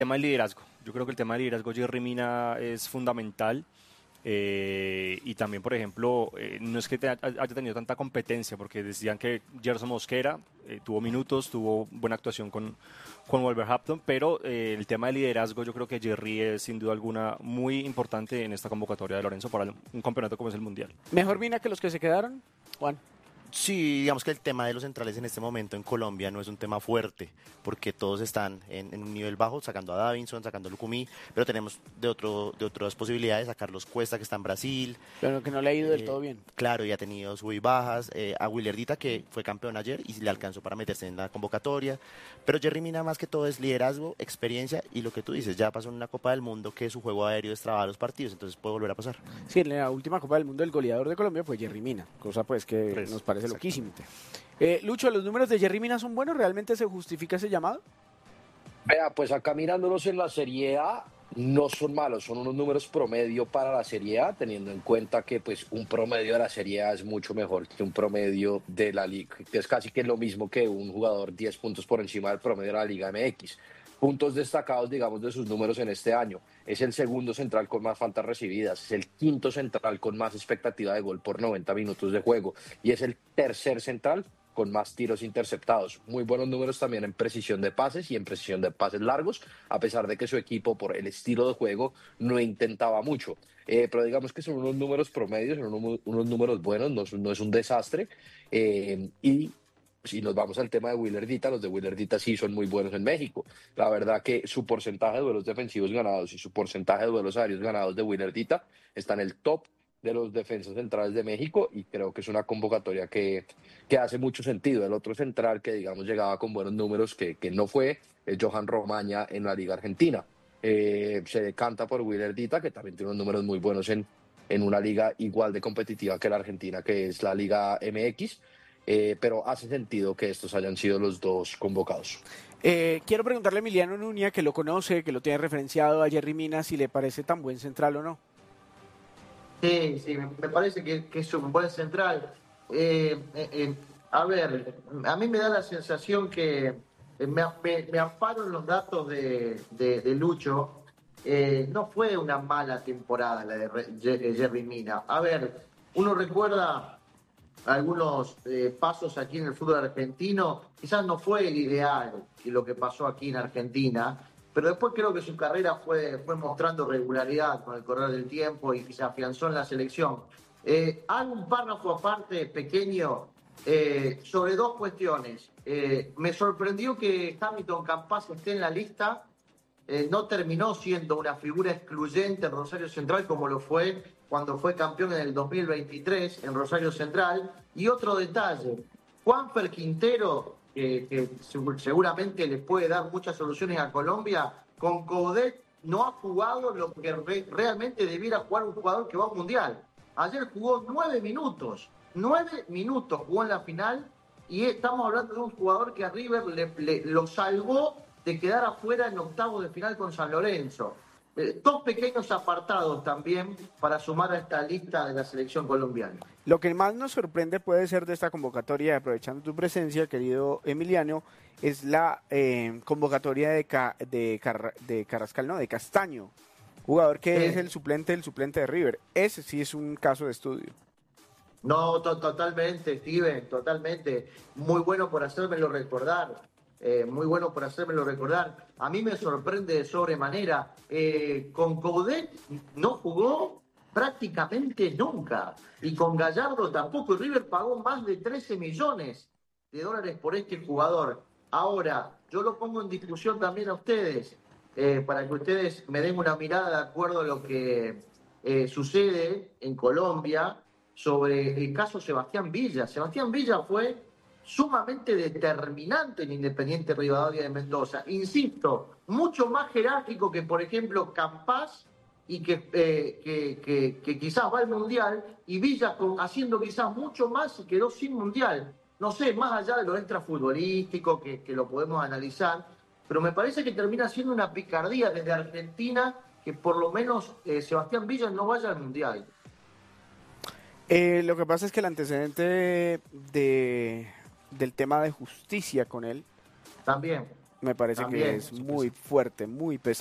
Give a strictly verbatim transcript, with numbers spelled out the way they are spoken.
tema del liderazgo. Yo creo que el tema del liderazgo Jerry Mina es fundamental. Eh, y también, por ejemplo, eh, no es que te, haya tenido tanta competencia, porque decían que Gerson Mosquera eh, tuvo minutos, tuvo buena actuación con, con Wolverhampton, pero eh, el tema de liderazgo yo creo que Jerry es sin duda alguna muy importante en esta convocatoria de Lorenzo para un campeonato como es el Mundial. ¿Mejor Mina que los que se quedaron, Juan? Sí, digamos que el tema de los centrales en este momento en Colombia no es un tema fuerte, porque todos están en, en un nivel bajo, sacando a Davinson, sacando a Lucumí, pero tenemos de otro de otras posibilidades a Carlos Cuesta, que está en Brasil. Pero que no le ha ido eh, del todo bien. Claro, y ha tenido sub y bajas, eh, a Willardita, que fue campeón ayer y le alcanzó para meterse en la convocatoria, pero Jerry Mina más que todo es liderazgo, experiencia, y lo que tú dices, ya pasó en una Copa del Mundo que su juego aéreo destraba los partidos, entonces puede volver a pasar. Sí, en la última Copa del Mundo el goleador de Colombia fue Jerry Mina, cosa pues que Tres. nos parece loquísimo. Eh, Lucho, ¿los números de Jerry Mina son buenos? ¿Realmente se justifica ese llamado? Vea, pues acá mirándolos en la Serie A, no son malos, son unos números promedio para la Serie A, teniendo en cuenta que pues un promedio de la Serie A es mucho mejor que un promedio de la Liga, que es casi que lo mismo que un jugador diez puntos por encima del promedio de la Liga M X. Puntos destacados, digamos, de sus números en este año. Es el segundo central con más faltas recibidas, es el quinto central con más expectativa de gol por noventa minutos de juego y es el tercer central con más tiros interceptados. Muy buenos números también en precisión de pases y en precisión de pases largos, a pesar de que su equipo, por el estilo de juego, no intentaba mucho. Eh, pero digamos que son unos números promedios, son unos, unos números buenos, no, no es un desastre. Eh, y si nos vamos al tema de Willardita, los de Willardita sí son muy buenos en México. La verdad que su porcentaje de duelos defensivos ganados y su porcentaje de duelos aéreos ganados de Willardita está en el top de los defensas centrales de México y creo que es una convocatoria que, que hace mucho sentido. El otro central que, digamos, llegaba con buenos números, que, que no fue, es Johan Romaña en la Liga Argentina. Eh, se decanta por Willardita, que también tiene unos números muy buenos en, en una liga igual de competitiva que la Argentina, que es la Liga M X, eh, pero hace sentido que estos hayan sido los dos convocados. Eh, quiero preguntarle a Emiliano Nuña, que lo conoce, que lo tiene referenciado a Jerry Mina, si le parece tan buen central o no. Sí, sí, me parece que, que es un buen central. Eh, eh, eh, a ver, a mí me da la sensación que me, me, me amparo en los datos de, de, de Lucho. Eh, no fue una mala temporada la de Jerry Mina. A ver, uno recuerda algunos eh, pasos aquí en el fútbol argentino, quizás no fue el ideal lo que pasó aquí en Argentina, pero después creo que su carrera fue, fue mostrando regularidad con el correr del tiempo y se afianzó en la selección. Eh, hago un párrafo aparte, pequeño, eh, sobre dos cuestiones. Eh, me sorprendió que Hamilton Campas esté en la lista. Eh, no terminó siendo una figura excluyente en Rosario Central como lo fue cuando fue campeón en el dos mil veintitrés en Rosario Central. Y otro detalle, Juanfer Quintero, eh, que seguramente le puede dar muchas soluciones a Colombia, con Coudet no ha jugado lo que re realmente debiera jugar un jugador que va a un mundial. Ayer jugó nueve minutos, nueve minutos jugó en la final y estamos hablando de un jugador que a River le, le, lo salvó de quedar afuera en octavos de final con San Lorenzo. Eh, dos pequeños apartados también para sumar a esta lista de la selección colombiana. Lo que más nos sorprende puede ser de esta convocatoria, aprovechando tu presencia, querido Emiliano, es la eh, convocatoria de, Ca de, Car de Carrascal, no, de Castaño, jugador que sí. es el suplente del suplente de River. Ese sí es un caso de estudio. No, to totalmente, Steven, totalmente. Muy bueno por hacérmelo recordar. Eh, muy bueno por hacérmelo recordar. A mí me sorprende de sobremanera. Eh, con Coudet no jugó prácticamente nunca. Y con Gallardo tampoco. River pagó más de trece millones de dólares por este jugador. Ahora, yo lo pongo en discusión también a ustedes, eh, para que ustedes me den una mirada de acuerdo a lo que eh, sucede en Colombia sobre el caso Sebastián Villa. Sebastián Villa fue sumamente determinante en Independiente Rivadavia de Mendoza. Insisto, mucho más jerárquico que, por ejemplo, Campas y que, eh, que, que, que quizás va al Mundial, y Villa con, haciendo quizás mucho más y quedó sin Mundial. No sé, más allá de lo extrafutbolístico, que, que lo podemos analizar, pero me parece que termina siendo una picardía desde Argentina que por lo menos eh, Sebastián Villa no vaya al Mundial. Eh, lo que pasa es que el antecedente de, del tema de justicia con él también me parece También, que es muy fuerte, muy pesado.